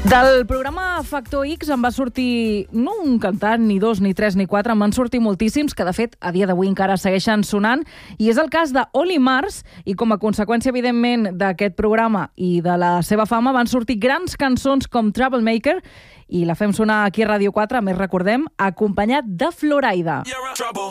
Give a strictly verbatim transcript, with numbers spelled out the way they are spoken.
Del programa Factor X em va sortir no un cantant, ni dos, ni tres, ni quatre, em van sortir moltíssims, que de fet a dia d'avui encara segueixen sonant, i és el cas de Oli Mars, i com a conseqüència, evidentment, d'aquest programa i de la seva fama, van sortir grans cançons com Troublemaker, i la fem sonar aquí a Ràdio quatre, a més recordem, acompanyat de Floraida.